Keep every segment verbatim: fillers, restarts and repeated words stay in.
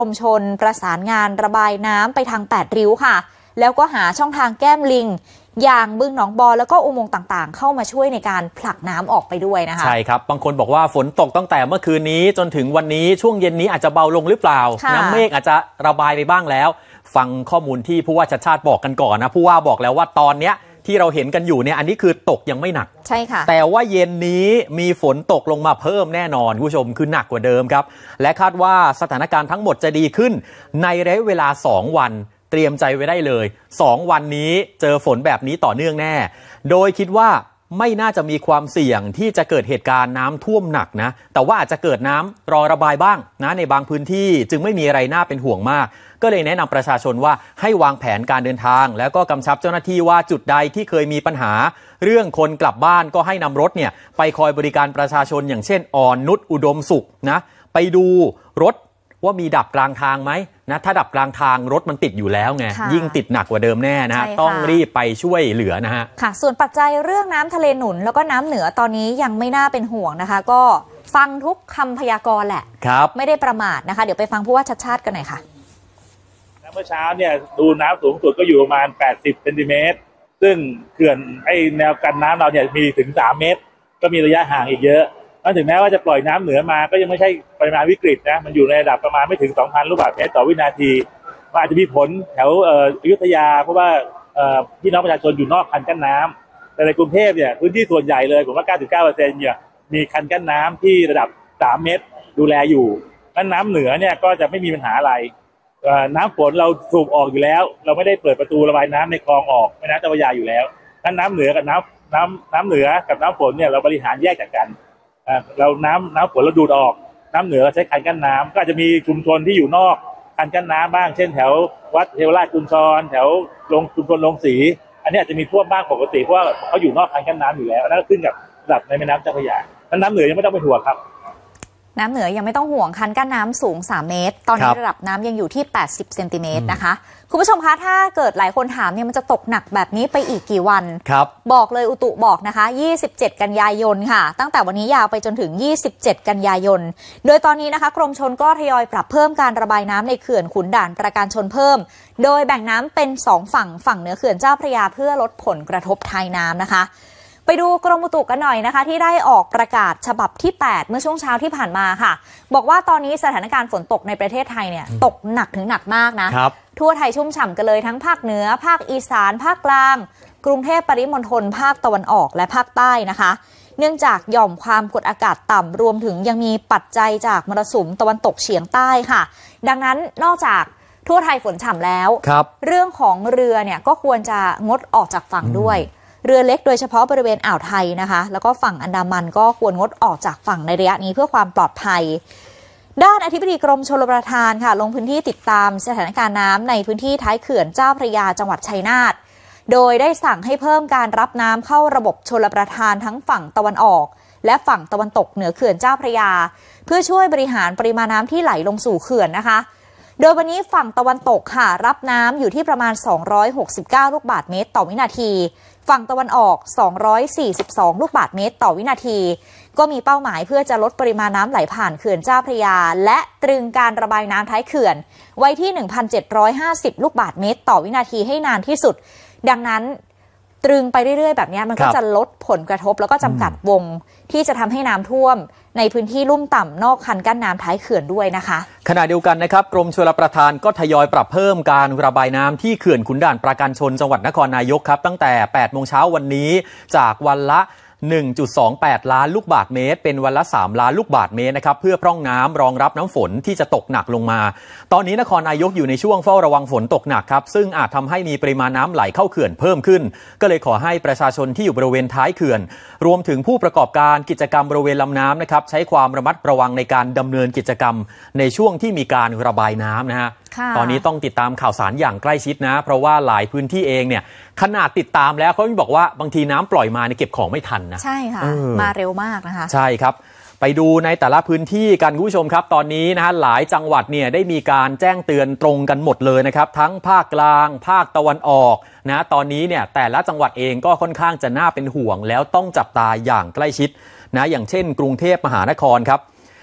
กรมชลประสานงานระบายน้ำไปทางแปดริ้วค่ะแล้วก็หาช่องทางแก้มลิงอย่างบึงหนองบอนแล้วก็อุโมงค์ต่างๆเข้ามาช่วยในการผลักน้ำออกไปด้วยนะคะใช่ครับบางคนบอกว่าฝนตกตั้งแต่เมื่อคืนนี้จนถึงวันนี้ช่วงเย็นนี้อาจจะเบาลงหรือเปล่าน้ำเมฆอาจจะระบายไปบ้างแล้วฟังข้อมูลที่ผู้ว่าชัดชาติบอกกันก่อนนะผู้ว่าบอกแล้วว่าตอนเนี้ยที่เราเห็นกันอยู่เนี่ยอันนี้คือตกยังไม่หนักใช่ค่ะแต่ว่าเย็นนี้มีฝนตกลงมาเพิ่มแน่นอนคุณผู้ชมคือหนักกว่าเดิมครับและคาดว่าสถานการณ์ทั้งหมดจะดีขึ้นในระยะเวลาสองวันเตรียมใจไว้ได้เลยสองวันนี้เจอฝนแบบนี้ต่อเนื่องแน่โดยคิดว่าไม่น่าจะมีความเสี่ยงที่จะเกิดเหตุการณ์น้ำท่วมหนักนะแต่ว่าอาจจะเกิดน้ำรอระบายบ้างนะในบางพื้นที่จึงไม่มีอะไรน่าเป็นห่วงมากก็เลยแนะนำประชาชนว่าให้วางแผนการเดินทางแล้วก็กำชับเจ้าหน้าที่ว่าจุดใดที่เคยมีปัญหาเรื่องคนกลับบ้านก็ให้นำรถเนี่ยไปคอยบริการประชาชนอย่างเช่นอ่อนนุชอุดมสุขนะไปดูรถว่ามีดับกลางทางไหมนะถ้าดับกลางทางรถมันติดอยู่แล้วไงยิ่งติดหนักกว่าเดิมแน่นะต้องรีบไปช่วยเหลือนะฮะค่ะส่วนปัจจัยเรื่องน้ำทะเลหนุนแล้วก็น้ำเหนือตอนนี้ยังไม่น่าเป็นห่วงนะคะก็ฟังทุกคำพยากรณ์แหละครับไม่ได้ประมาทนะคะเดี๋ยวไปฟังผู้ว่าชัดชาติกันหน่อยค่ะเมื่อเช้าเนี่ยดูน้ำสูงสุดก็อยู่ประมาณแปดสิบเซนติเมตรซึ่งเขื่อนไอ้แนวกันน้ำเราเนี่ยมีถึงสามเมตรก็มีระยะห่างอีกเยอะถึงแม้ว่าจะปล่อยน้ำเหนือมาก็ยังไม่ใช่ปริมาณวิกฤตนะมันอยู่ในระดับประมาณไม่ถึง สองพัน ลูกบาศก์เมตรต่อวินาทีมันอาจจะมีผลแถวเอ่ออยุธยาเพราะว่าเอ่อพี่น้องประชาชนอยู่นอกคันกั้นน้ำแต่ในกรุงเทพเนี่ยพื้นที่ส่วนใหญ่เลยผมว่า เก้าสิบเก้าเปอร์เซ็นต์ เนี่ยมีคันกั้นน้ำที่ระดับสามเมตรดูแลอยู่งั้นน้ำเหนือเนี่ยก็จะไม่มีปัญหาอะไรน้ำฝนเราสูบออกอยู่แล้วเราไม่ได้เปิดประตูระบายน้ำในคลองออกแม่น้ำเจ้าพระยาอยู่แล้วงั้นน้ำเหนือกับน้ำน้ำน้ำเหนือกับน้ำฝนเนี่ยเราบริหารแยกจากกันเราน้ำน้ำฝนเราดูดออกน้ำเหนือใช้คันกั้นน้ำก็อาจจะมีชุมชนที่อยู่นอกคันกั้นน้ำบ้างเช่นแถววัดเทวราชกุญชรแถวลงชุมชนลงสีอันนี้อาจจะมีท่วมบ้างปกติเพราะว่าเขาอยู่นอกคันกั้นน้ำอยู่แล้วนั่นก็ขึ้นกับระดับในแม่น้ำเจ้าพระยาน้ำเหนือยังไม่ต้องไปห่วงครับน้ำเหนือยังไม่ต้องห่วงคันกั้นน้ำสูงสามเมตรตอนนี้ระดับน้ำยังอยู่ที่แปดสิบเซนติเมตรนะคะคุณผู้ชมคะถ้าเกิดหลายคนถามเนี่ยมันจะตกหนักแบบนี้ไปอีกกี่วันครับบอกเลยอุตุบอกนะคะยี่สิบเจ็ดกันยายนค่ะตั้งแต่วันนี้ยาวไปจนถึงยี่สิบเจ็ดกันยายนโดยตอนนี้นะคะกรมชลก็ทยอยปรับเพิ่มการระบายน้ำในเขื่อนขุนด่านประการชนเพิ่มโดยแบ่งน้ำเป็นสองฝั่งฝั่งเหนือเขื่อนเจ้าพระยาเพื่อลดผลกระทบทางน้ำนะคะไปดูกรมอุตุกันหน่อยนะคะที่ได้ออกประกาศฉบับที่แปดเมื่อช่วงเช้าที่ผ่านมาค่ะบอกว่าตอนนี้สถานการณ์ฝนตกในประเทศไทยเนี่ยตกหนักถึงหนักมากนะทั่วไทยชุ่มฉ่ำกันเลยทั้งภาคเหนือภาคอีสานภาคกลางกรุงเทพปริมณฑลภาคตะวันออกและภาคใต้นะคะเนื่องจากหย่อมความกดอากาศต่ำรวมถึงยังมีปัจจัยจากมรสุมตะวันตกเฉียงใต้ค่ะดังนั้นนอกจากทั่วไทยฝนฉ่ำแล้วเรื่องของเรือเนี่ยก็ควรจะงดออกจากฝั่งด้วยเรือเล็กโดยเฉพาะบริเวณอ่าวไทยนะคะแล้วก็ฝั่งอันดามันก็ควรงดออกจากฝั่งในระยะนี้เพื่อความปลอดภัยด้านอธิบดีกรมชลประทานค่ะลงพื้นที่ติดตามสถานการณ์น้ำในพื้นที่ท้ายเขื่อนเจ้าพระยาจังหวัดชัยนาทโดยได้สั่งให้เพิ่มการรับน้ำเข้าระบบชลประทานทั้งฝั่งตะวันออกและฝั่งตะวันตกเหนือเขื่อนเจ้าพระยาเพื่อช่วยบริหารปริมาณน้ำที่ไหลลงสู่เขื่อนนะคะโดยวันนี้ฝั่งตะวันตกค่ะรับน้ำอยู่ที่ประมาณสองร้อยหกสิบเก้าลูกบาศก์เมตรต่อวินาทีฝั่งตะวันออกสองร้อยสี่สิบสองลูกบาศก์เมตรต่อวินาทีก็มีเป้าหมายเพื่อจะลดปริมาณน้ำไหลผ่านเขื่อนเจ้าพระยาและตรึงการระบายน้ำท้ายเขื่อนไว้ที่ หนึ่งพันเจ็ดร้อยห้าสิบ ลูกบาศก์เมตรต่อวินาทีให้นานที่สุดดังนั้นตรึงไปเรื่อยๆแบบนี้มันก็จะลดผลกระทบแล้วก็จำกัดวงที่จะทำให้น้ำท่วมในพื้นที่ลุ่มต่ำนอกคันกั้นน้ำท้ายเขื่อนด้วยนะคะขณะเดียวกันนะครับกรมชลประทานก็ทยอยปรับเพิ่มการระบายน้ำที่เขื่อนขุนด่านปราการชนจังหวัดนครนายกครับตั้งแต่แปดโมงเช้าวันนี้จากวันละ หนึ่งจุดสองแปด ล้านลูกบาศก์เมตรเป็นวันละสามล้านลูกบาศก์เมตรนะครับเพื่อพร่องน้ำรองรับน้ำฝนที่จะตกหนักลงมาตอนนี้นครนายกอยู่ในช่วงเฝ้าระวังฝนตกหนักครับซึ่งอาจทำให้มีปริมาณน้ำไหลเข้าเขื่อนเพิ่มขึ้นก็เลยขอให้ประชาชนที่อยู่บริเวณท้ายเขื่อนรวมถึงผู้ประกอบการกิจกรรมบริเวณลำน้ำนะครับใช้ความระมัดระวังในการดำเนินกิจกรรมในช่วงที่มีการระบายน้ำนะฮะตอนนี้ต้องติดตามข่าวสารอย่างใกล้ชิดนะเพราะว่าหลายพื้นที่เองเนี่ยขนาดติดตามแล้วเขาบอกว่าบางทีน้ำปล่อยมาเนี่ยเก็บของไม่ทันนะใช่ค่ะมาเร็วมากนะคะใช่ครับไปดูในแต่ละพื้นที่กันคุณผู้ชมครับตอนนี้นะฮะหลายจังหวัดเนี่ยได้มีการแจ้งเตือนตรงกันหมดเลยนะครับทั้งภาคกลางภาคตะวันออกนะตอนนี้เนี่ยแต่ละจังหวัดเองก็ค่อนข้างจะน่าเป็นห่วงแล้วต้องจับตาอย่างใกล้ชิดนะอย่างเช่นกรุงเทพมหานครครับ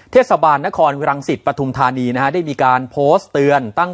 เทศบาลนครรังสิตปทุมธานีนะฮะได้มีการโพสต์เตือนตั้ง